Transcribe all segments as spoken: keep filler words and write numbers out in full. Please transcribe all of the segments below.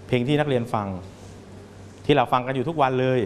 เพลงที่นักเรียนฟังที่เราฟังกันอยู่ทุกวันเลย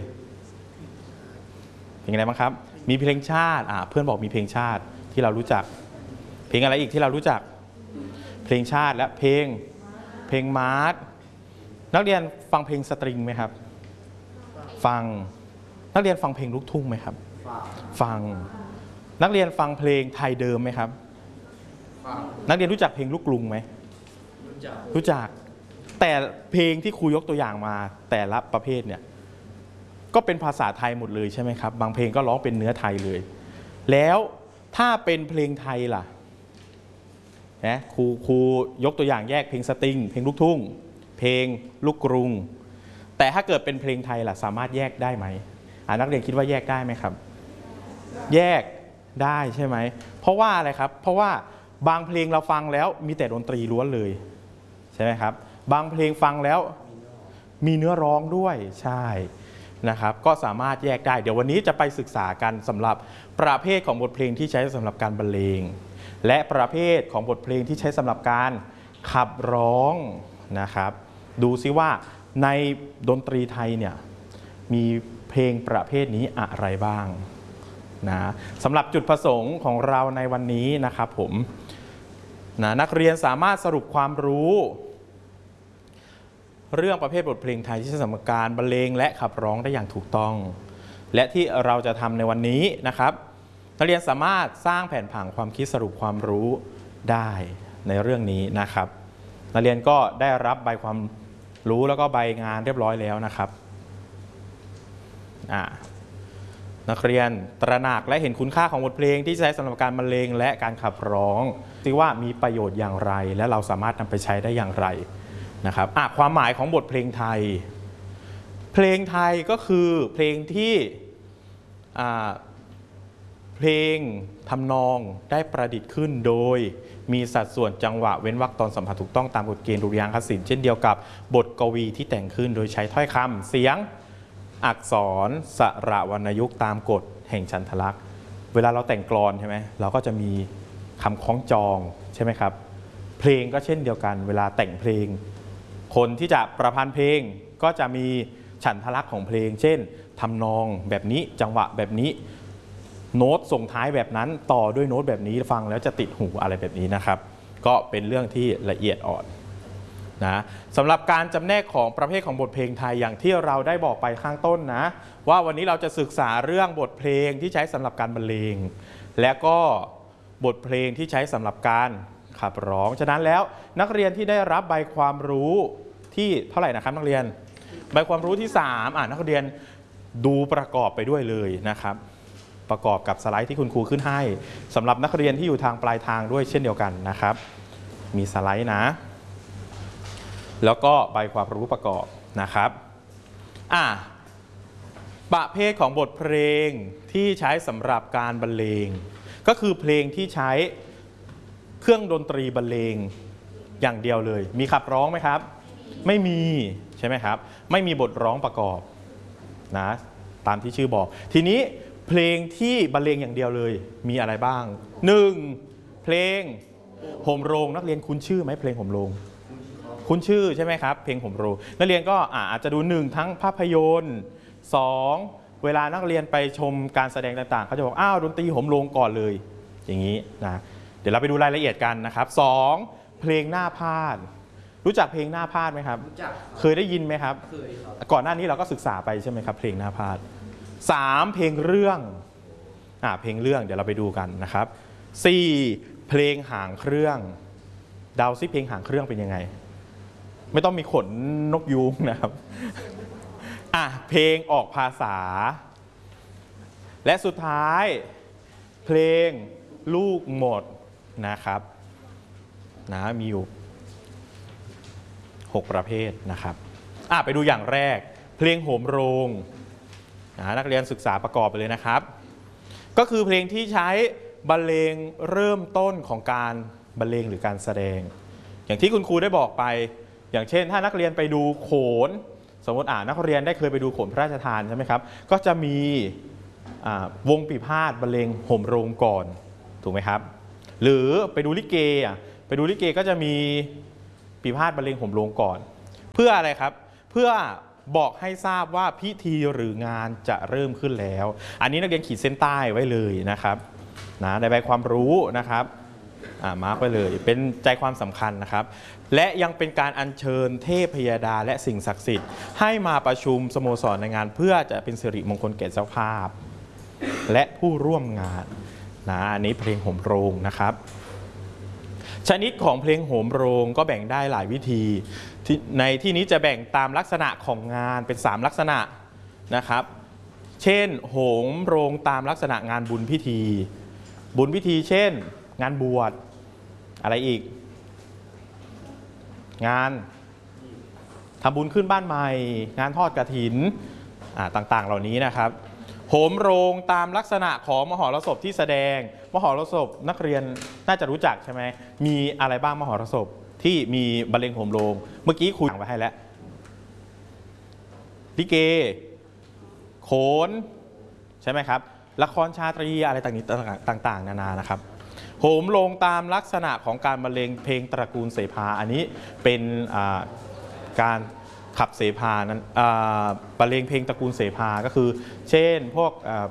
เพลงอะไรบ้างครับมีเพลงชาติอ่าเพื่อนบอกมีเพลงชาติที่เรารู้จักเพลงอะไรอีกที่เรารู้จักเพลงชาติและเพลงเพลงมาร์ชนักเรียนฟังเพลงสตริงไหมครับฟังนักเรียนฟังเพลงลูกทุ่งไหมครับฟังนักเรียนฟังเพลงไทยเดิมไหมครับนักเรียนรู้จักเพลงลูกกรุงไหมรู้จักแต่เพลงที่ครูยกตัวอย่างมาแต่ละประเภทเนี่ยก็เป็นภาษาไทยหมดเลยใช่ไหมครับบางเพลงก็ร้องเป็นเนื้อไทยเลยแล้วถ้าเป็นเพลงไทยล่ะนะครูครูยกตัวอย่างแยกเพลงสตริงเพลงลูกทุ่งเพลงลูกกรุงแต่ถ้าเกิดเป็นเพลงไทยล่ะสามารถแยกได้ไหมอ่านักเรียนคิดว่าแยกได้ไหมครับแยกได้ใช่ไหมเพราะว่าอะไรครับเพราะว่าบางเพลงเราฟังแล้วมีแต่ดนตรีล้วนเลยใช่ไหมครับบางเพลงฟังแล้วมีเนื้อร้องด้วยใช่นะครับก็สามารถแยกได้เดี๋ยววันนี้จะไปศึกษากันสำหรับประเภทของบทเพลงที่ใช้สำหรับการบรรเลงและประเภทของบทเพลงที่ใช้สำหรับการขับร้องนะครับดูซิว่าในดนตรีไทยเนี่ยมีเพลงประเภทนี้อะไรบ้างนะสำหรับจุดประสงค์ของเราในวันนี้นะครับผมนะนักเรียนสามารถสรุปความรู้เรื่องประเภทบทเพลงไทยที่ใช้สำหรับการบรรเลงและขับร้องได้อย่างถูกต้องและที่เราจะทำในวันนี้นะครับนักเรียนสามารถสร้างแผนผังความคิดสรุปความรู้ได้ในเรื่องนี้นะครับนักเรียนก็ได้รับใบความรู้แล้วก็ใบงานเรียบร้อยแล้วนะครับอ่านักเรียนตระหนักและเห็นคุณค่าของบทเพลงที่ใช้สำหรับการบรรเลงและการขับร้องซิว่ามีประโยชน์อย่างไรและเราสามารถนำไปใช้ได้อย่างไรนะครับอ่ะความหมายของบทเพลงไทยเพลงไทยก็คือเพลงที่อ่าเพลงทำนองได้ประดิษฐ์ขึ้นโดยมีสัดส่วนจังหวะเว้นวรรคตอนสัมผัสถูกต้องตามกฎเกณฑ์ดุริยางคศิลป์เช่นเดียวกับบทกวีที่แต่งขึ้นโดยใช้ถ้อยคำเสียงอักษรสระวรรณยุกต์ตามกฎแห่งฉันทลักษณ์เวลาเราแต่งกลอนใช่ไหมเราก็จะมีคำคล้องจองใช่ไหมครับเพลงก็เช่นเดียวกันเวลาแต่งเพลงคนที่จะประพันธ์เพลงก็จะมีฉันทลักษณ์ของเพลงเช่นทำนองแบบนี้จังหวะแบบนี้โน้ตส่งท้ายแบบนั้นต่อด้วยโน้ตแบบนี้ฟังแล้วจะติดหูอะไรแบบนี้นะครับก็เป็นเรื่องที่ละเอียดอ่อนนะสำหรับการจำแนกของประเภทของบทเพลงไทยอย่างที่เราได้บอกไปข้างต้นนะว่าวันนี้เราจะศึกษาเรื่องบทเพลงที่ใช้สำหรับการบรรเลงและก็บทเพลงที่ใช้สำหรับการขับร้องฉะนั้นแล้วนักเรียนที่ได้รับใบความรู้ที่เท่าไหร่นะครับนักเรียนใบความรู้ที่สามอ่ะนักเรียนดูประกอบไปด้วยเลยนะครับประกอบกับสไลด์ที่คุณครูขึ้นให้สำหรับนักเรียนที่อยู่ทางปลายทางด้วยเช่นเดียวกันนะครับมีสไลด์นะแล้วก็ใบความรู้ประกอบนะครับอ่ะประเภทของบทเพลงที่ใช้สำหรับการบรรเลงก็คือเพลงที่ใช้เครื่องดนตรีบรรเลงอย่างเดียวเลยมีขับร้องไหมครับไม่มีใช่ไหมครับไม่มีบทร้องประกอบนะตามที่ชื่อบอกทีนี้เพลงที่บรรเลงอย่างเดียวเลยมีอะไรบ้างหนึ่งเพลงโหมโรงนักเรียนคุ้นชื่อไหมเพลงโหมโรงคุ้นชื่อใช่ไหมครับเพลงโหมโรงนักเรียนก็อาจจะดูหนึ่งทั้งภาพยนตร์สองเวลานักเรียนไปชมการแสดงต่างๆเขาจะบอกอ้าวดนตรีโหมโรงก่อนเลยอย่างนี้นะเดี๋ยวเราไปดูรายละเอียดกันนะครับสองเพลงหน้าพาดรู้จักเพลงหน้าพาดไหมครับรู้จักเคยได้ยินไหมครับเคยครับก่อนหน้านี้เราก็ศึกษาไปใช่ไหมครับเพลงหน้าพาดสามเพลงเรื่องอ่าเพลงเรื่องเดี๋ยวเราไปดูกันนะครับสี่เพลงหางเครื่องเดาซิเพลงหางเครื่องเป็นยังไงไม่ต้องมีขนนกยูงนะครับอ่ะเพลงออกภาษาและสุดท้ายเพลงลูกหมดนะครับนะมีอยู่หกประเภทนะครับอ่ะไปดูอย่างแรกเพลงโหมโรงนะนักเรียนศึกษาประกอบไปเลยนะครับก็คือเพลงที่ใช้บรรเลงเริ่มต้นของการบรรเลงหรือการแสดงอย่างที่คุณครูได้บอกไปอย่างเช่นถ้านักเรียนไปดูโขนสมมติอ่านักเรียนได้เคยไปดูโขนพระราชทานใช่ไหมครับก็จะมีวงปีพาทย์บรรเลงโหมโรงก่อนถูกไหมครับหรือไปดูลิเกอ่ะไปดูลิเกก็จะมีปีพาทย์บรรเลงโหมโรงก่อนเพื่ออะไรครับเพื่อบอกให้ทราบว่าพิธีหรืองานจะเริ่มขึ้นแล้วอันนี้นักเรียนขีดเส้นใต้ไว้เลยนะครับนะในใบความรู้นะครับมาร์กไว้เลยเป็นใจความสำคัญนะครับและยังเป็นการอัญเชิญเทพพยดาและสิ่งศักดิ์สิทธิ์ให้มาประชุมสโมสรในงานเพื่อจะเป็นสิริมงคลแก่เจ้าภาพและผู้ร่วมงานนะอันนี้เพลงโหมโรงนะครับชนิดของเพลงโหมโรงก็แบ่งได้หลายวิธีในที่นี้จะแบ่งตามลักษณะของงานเป็นสามลักษณะนะครับเช่นโหมโรงตามลักษณะงานบุญพิธีบุญพิธีเช่นงานบวชอะไรอีกงานทำบุญขึ้นบ้านใหม่งานทอดกฐินต่างๆเหล่านี้นะครับโหมโรงตามลักษณะของมหรสพที่แสดงมหรสพนักเรียนน่าจะรู้จักใช่ไหมมีอะไรบ้างมหรสพที่มีบรรเลงโหมโรงเมื่อกี้ครูสั่งไว้ให้แล้วลิเกโขนใช่ไหมครับละครชาตรีอะไรต่างๆนานานะครับโหมโรงตามลักษณะของการบรรเลงเพลงตระกูลเสภาอันนี้เป็นการขับเสภานั้นบรรเลงเพลงตระกูลเสภาก็คือเช่นพวก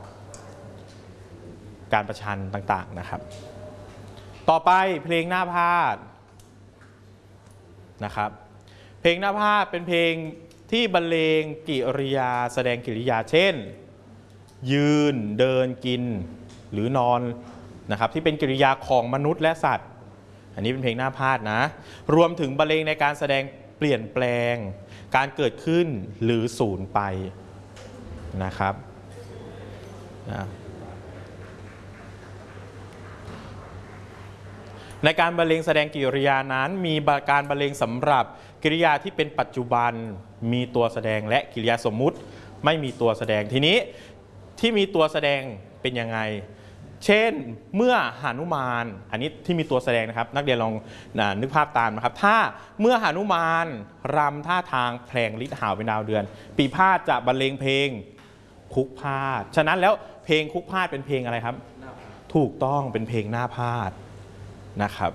การประชันต่างๆนะครับต่อไปเพลงหน้าพาทย์นะครับเพลงหน้าพาทย์เป็นเพลงที่บรรเลงกิริยาแสดงกิริยาเช่นยืนเดินกินหรือนอนนะครับที่เป็นกิริยาของมนุษย์และสัตว์อันนี้เป็นเพลงหน้าพาทย์นะรวมถึงบรรเลงในการแสดงเปลี่ยนแปลงการเกิดขึ้นหรือสูญไปนะครับนะในการบรรเลงแสดงกิริยานั้นมีการบรรเลงสำหรับกิริยาที่เป็นปัจจุบันมีตัวแสดงและกิริยาสมมุติไม่มีตัวแสดงทีนี้ที่มีตัวแสดงเป็นยังไงเช่นเมื่อหนุมานอันนี้ที่มีตัวแสดงนะครับนักเรียนลองนึกภาพตามนะครับถ้าเมื่อหนุมานรำท่าทางแผลงฤทธิ์หาวเป็นดาวเดือนปีพาทย์จะบรรเลงเพลงคุกพาทย์ฉะนั้นแล้วเพลงคุกพาทย์เป็นเพลงอะไรครับถูกต้องเป็นเพลงหน้าพาทย์นะครับ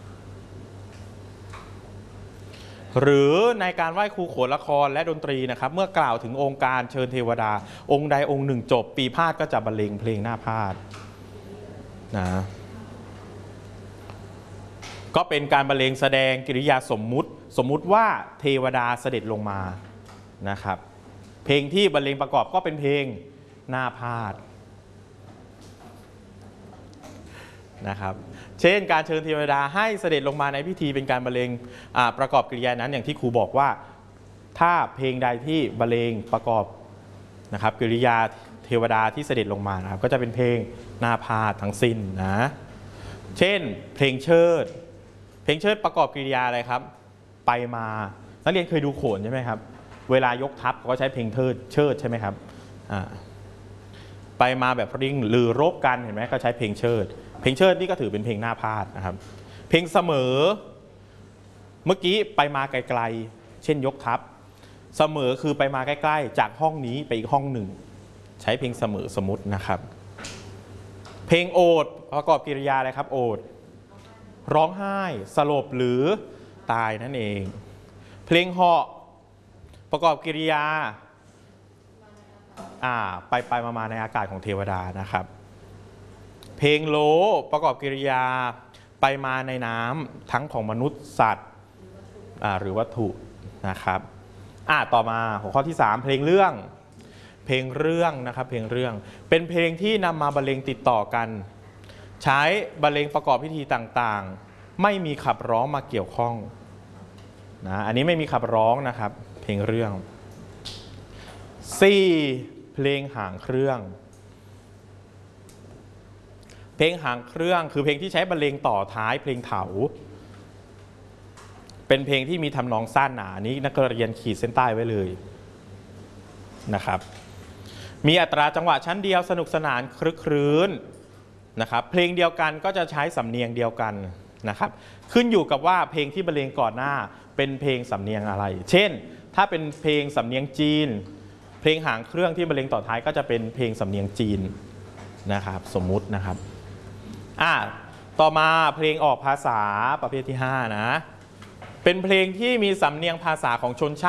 หรือในการไหว้ครูโขนละครและดนตรีนะครับเมื่อกล่าวถึงองค์การเชิญเทวดาองค์ใดองค์หนึ่งจบปีพาทย์ก็จะบรรเลงเพลงหน้าพาทย์นะก็เป็นการบรรเลงแสดงกิริยาสมมุติสมมุติว่าเทวดาเสด็จลงมานะครับเพลงที่บรรเลงประกอบก็เป็นเพลงหน้าพาทย์นะครับเช่นการเชิญเทวดาให้เสด็จลงมาในพิธีเป็นการบรรเลงประกอบกิริยานั้นอย่างที่ครูบอกว่าถ้าเพลงใดที่บรรเลงประกอบนะครับกิริยาเทวดาที่เสด็จลงมานะครับก็จะเป็นเพลงหน้าพาทย์ทั้งสิ้นนะเช่นเพลงเชิดเพลงเชิดประกอบกิริยาอะไรครับไปมานักเรียนเคยดูโขนใช่ไหมครับเวลายกทัพเขาก็ใช้เพลงเทิดเชิดใช่ไหมครับไปมาแบบริ้งหรือรบกันเห็นไหมก็ใช้เพลงเชิดเพลงเชิดนี่ก็ถือเป็นเพลงหน้าพาทย์นะครับเพลงเสมอเมื่อกี้ไปมาไกลๆเช่นยกทัพเสมอคือไปมาใกล้ๆจากห้องนี้ไปอีกห้องหนึ่งใช้เพลงเสมอสมมุตินะครับเพลงโอดประกอบกิริยาอะไรครับโอดร้องไห้สลบหรือตายนั่นเองเพลงเหาะประกอบกิริยาอ่าไปไปมาๆในอากาศของเทวดานะครับเพลงโลประกอบกิริยาไปมาในน้ำทั้งของมนุษย์สัตว์หรือวัตถุนะครับอ่าต่อมาหัวข้อที่สามเพลงเรื่องเพลงเรื่องนะครับเพลงเรื่องเป็นเพลงที่นำมาบรรเลงติดต่อกันใช้บรรเลงประกอบพิธีต่างๆไม่มีขับร้องมาเกี่ยวข้องนะอันนี้ไม่มีขับร้องนะครับเพลงเรื่องสี่เพลงหางเครื่องเพลงหางเครื่องคือเพลงที่ใช้บรรเลงต่อท้ายเพลงเถาเป็นเพลงที่มีทำนองสั้นหนานี้นักเรียนขีดเส้นใต้ไว้เลยนะครับมีอัตราจังหวะชั้นเดียวสนุกสนานครึกครื้นนะครับเพลงเดียวกันก็จะใช้สำเนียงเดียวกันนะครับขึ้นอยู่กับว่าเพลงที่บรรเลงก่อนหน้าเป็นเพลงสำเนียงอะไรเช่นถ้าเป็นเพลงสำเนียงจีนเพลงหางเครื่องที่บรรเลงต่อท้ายก็จะเป็นเพลงสำเนียงจีนนะครับสมมุตินะครับอ่าต่อมาเพลงออกภาษาประเภทที่ห้านะเป็นเพลงที่มีสำเนียงภาษาของชนชาติ